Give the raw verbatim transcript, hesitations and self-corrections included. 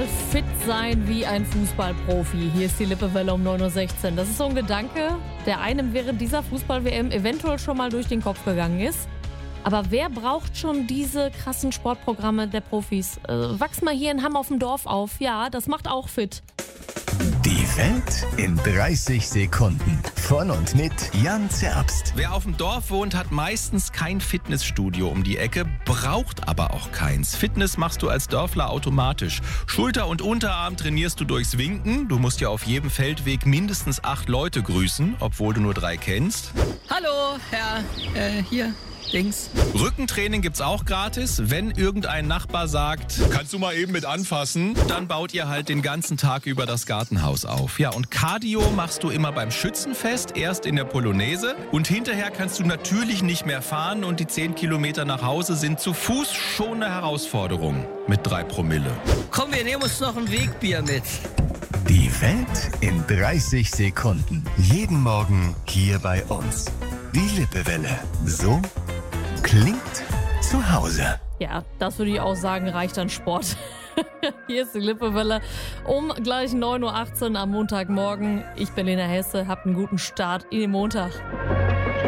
fit sein wie ein Fußballprofi. Hier ist die Lippewelle um neun Uhr sechzehn. Das ist so ein Gedanke, der einem während dieser Fußball-W M eventuell schon mal durch den Kopf gegangen ist. Aber wer braucht schon diese krassen Sportprogramme der Profis? Äh, wachs mal hier in Hamm auf dem Dorf auf. Ja, das macht auch fit. Die Welt in dreißig Sekunden. Von und mit Jan Zerbst. Wer auf dem Dorf wohnt, hat meistens kein Fitnessstudio um die Ecke, braucht aber auch keins. Fitness machst du als Dörfler automatisch. Schulter und Unterarm trainierst du durchs Winken. Du musst ja auf jedem Feldweg mindestens acht Leute grüßen, obwohl du nur drei kennst. Hallo, Herr, äh, hier, links. Rückentraining gibt's auch gratis. Wenn irgendein Nachbar sagt, kannst du mal eben mit anfassen, dann baut ihr halt den ganzen Tag über das Gartenhaus auf. Ja, und Cardio machst du immer beim Schützenfest, erst in der Polonaise. Und hinterher kannst du natürlich nicht mehr fahren und die zehn Kilometer nach Hause sind zu Fuß schon eine Herausforderung mit drei Promille. Komm, wir nehmen uns noch ein Wegbier mit. Die Welt in dreißig Sekunden. Jeden Morgen hier bei uns. Die Lippewelle. So klingt zu Hause. Ja, das würde ich auch sagen, reicht an Sport. Hier ist die Lippewelle um gleich neun Uhr achtzehn am Montagmorgen. Ich bin Lena Hesse, habt einen guten Start in den Montag.